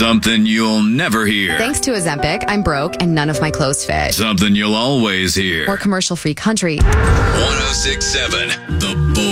Something you'll never hear. Thanks to Ozempic, I'm broke and none of my clothes fit. Something you'll always hear. Or commercial-free country. 106.7 The Bull.